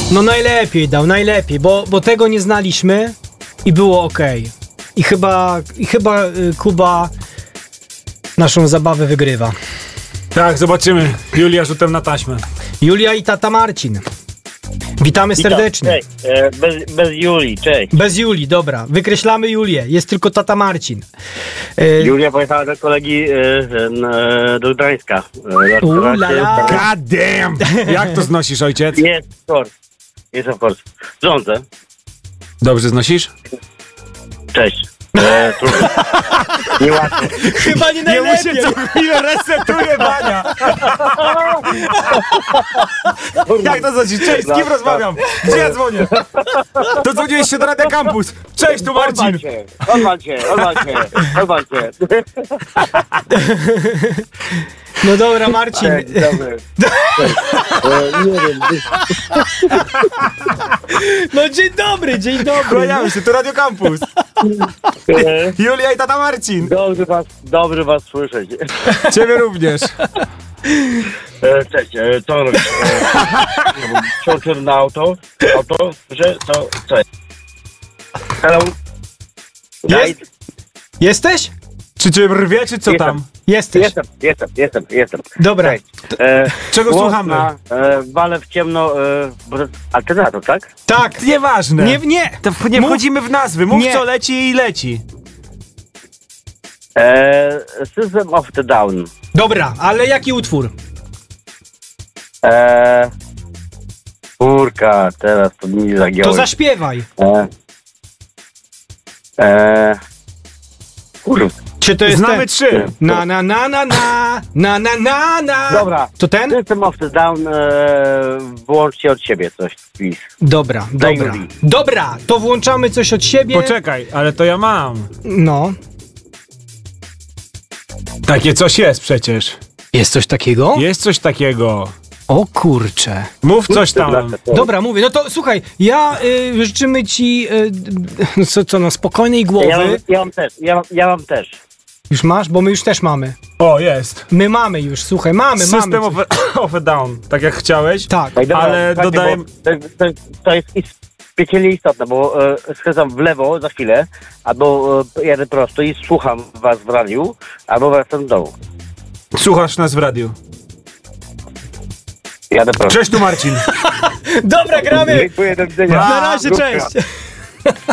No najlepiej dał, najlepiej, bo tego nie znaliśmy i było okej. I chyba Kuba naszą zabawę wygrywa. Tak, zobaczymy. Julia rzutem na taśmę. Julia i tata Marcin. Witamy serdecznie. Cześć. Bez Julii, cześć. Bez Julii, dobra. Wykreślamy Julię. Jest tylko tata Marcin. Julia pojechała do kolegi do Gdańska. Ulala. God damn! Jak to znosisz, ojciec? Jest, of course. Rządzę. Dobrze znosisz? Cześć. Trudno. Niełatwo. Chyba nie Nie mu się najlepiej. co chwilę resetuje bania. Jak to znosisz? Cześć, z kim rozmawiam? Gdzie ja dzwonię? To dzwoniłeś się do Radia Campus. Cześć, tu Marcin. Odwal się. No dobra, Marcin. Dobry. Nie wiem. No dzień dobry. Kłaniamy się, tu Radio Campus. Julia i tata Marcin. Dobrze was słyszeć. Ciebie również. Cześć, co robisz? Ciągle na auto, że co jest? Hello? Jesteś? Czy cię rwie, czy co tam? Jesteś. Jestem. Dobra. Cześć. Czego słuchamy? Wale w ciemno, alternator, tak? Tak. Nieważne. Nie. To nie Mów. wchodzimy w nazwy. Mów, Nie. co leci i leci. System of the Down. Dobra, ale jaki utwór? Kurka, teraz to mi zagiąłeś. To zaśpiewaj. Kurwa. Czy to jest Znamy ten? 3. Na. Dobra. To ten? System of the Down, wyłączcie od siebie coś, please. Dobra. Dobra, to włączamy coś od siebie. Poczekaj, ale to ja mam. No. Takie coś jest przecież. Jest coś takiego? Jest coś takiego. O kurcze. Mów coś tam. Dobra, mówię. No to słuchaj, życzymy ci spokojnej głowy. Ja mam też. Już masz? Bo my już też mamy. O, jest. My mamy już, słuchaj, mamy. System coś. of a Down, tak jak chciałeś. Tak. Dobra, Ale słuchajcie, dodaję... bo to jest specjalnie istotne, bo skręcam w lewo za chwilę, albo jadę prosto i słucham was w radiu, albo wracam do domu. Słuchasz nas w radiu. Jadę prosto. Cześć, tu Marcin. Dobra, gramy. Dziękuję, do widzenia. Na razie, cześć.